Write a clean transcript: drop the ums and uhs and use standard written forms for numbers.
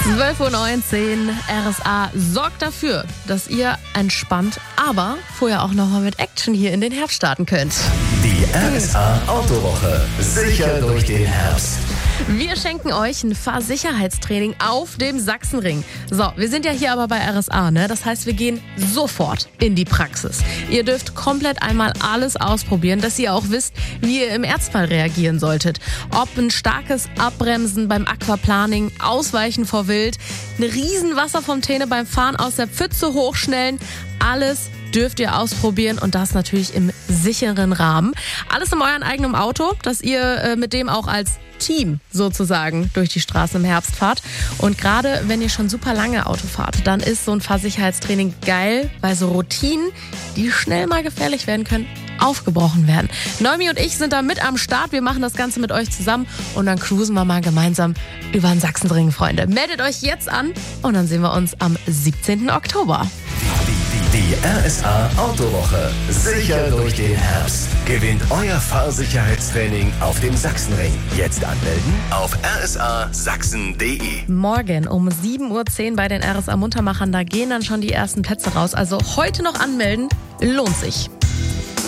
12:19 Uhr, RSA sorgt dafür, dass ihr entspannt, aber vorher auch nochmal mit Action hier in den Herbst starten könnt. Die RSA Autowoche. Sicher durch den Herbst. Wir schenken euch ein Fahrsicherheitstraining auf dem Sachsenring. So, wir sind ja hier aber bei RSA, ne? Das heißt, wir gehen sofort in die Praxis. Ihr dürft komplett einmal alles ausprobieren, dass ihr auch wisst, wie ihr im Ernstfall reagieren solltet. Ob ein starkes Abbremsen beim Aquaplaning, Ausweichen vor Wild, eine Riesenwasserfontäne beim Fahren aus der Pfütze hochschnellen, alles dürft ihr ausprobieren und das natürlich im sicheren Rahmen. Alles in eurem eigenen Auto, dass ihr mit dem auch als Team sozusagen durch die Straßen im Herbst fahrt. Und gerade wenn ihr schon super lange Auto fahrt, dann ist so ein Fahrsicherheitstraining geil, weil so Routinen, die schnell mal gefährlich werden können, aufgebrochen werden. Noemi und ich sind da mit am Start. Wir machen das Ganze mit euch zusammen und dann cruisen wir mal gemeinsam über den Sachsenring, Freunde. Meldet euch jetzt an und dann sehen wir uns am 17. Oktober. Die RSA Autowoche. Sicher durch den Herbst. Gewinnt euer Fahrsicherheitstraining auf dem Sachsenring. Jetzt anmelden auf rsasachsen.de. Morgen um 7:10 Uhr bei den RSA Muntermachern, da gehen dann schon die ersten Plätze raus. Also heute noch anmelden, lohnt sich.